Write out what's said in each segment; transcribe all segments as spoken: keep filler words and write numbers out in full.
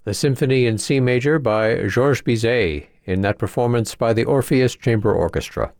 the Symphony in C Major by Georges Bizet, in that performance by the Orpheus Chamber Orchestra.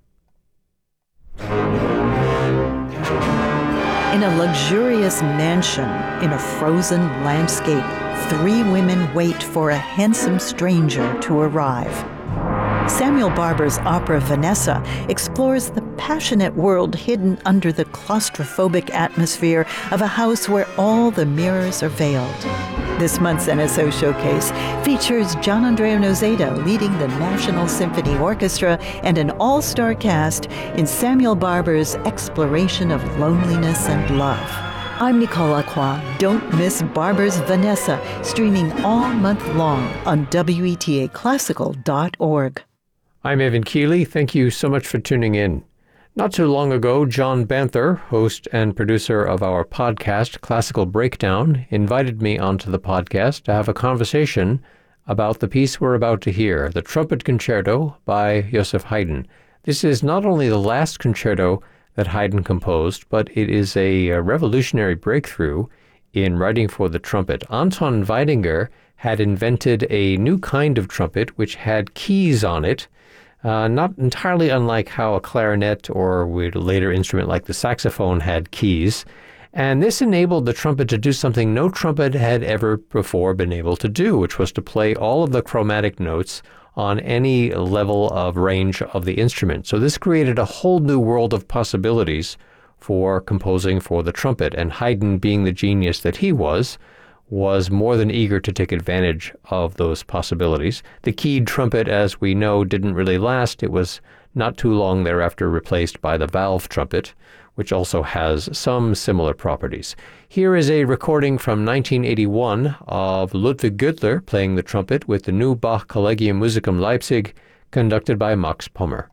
In a luxurious mansion in a frozen landscape, three women wait for a handsome stranger to arrive. Samuel Barber's opera Vanessa explores the passionate world hidden under the claustrophobic atmosphere of a house where all the mirrors are veiled. This month's N S O Showcase features Gianandrea Noseda leading the National Symphony Orchestra and an all-star cast in Samuel Barber's exploration of loneliness and love. I'm Nicole Lacroix. Don't miss Barber's Vanessa, streaming all month long on W E T A classical dot org. I'm Evan Keeley. Thank you so much for tuning in. Not too long ago, John Banther, host and producer of our podcast, Classical Breakdown, invited me onto the podcast to have a conversation about the piece we're about to hear, the Trumpet Concerto by Joseph Haydn. This is not only the last concerto that Haydn composed, but it is a, a revolutionary breakthrough in writing for the trumpet. Anton Weidinger had invented a new kind of trumpet which had keys on it, Uh, not entirely unlike how a clarinet or a later instrument like the saxophone had keys. And this enabled the trumpet to do something no trumpet had ever before been able to do, which was to play all of the chromatic notes on any level of range of the instrument. So this created a whole new world of possibilities for composing for the trumpet. And Haydn, being the genius that he was, was more than eager to take advantage of those possibilities. The keyed trumpet, as we know, didn't really last. It was not too long thereafter replaced by the valve trumpet, which also has some similar properties. Here is a recording from nineteen eighty-one of Ludwig Göttler playing the trumpet with the new Bach Collegium Musicum Leipzig, conducted by Max Pommer.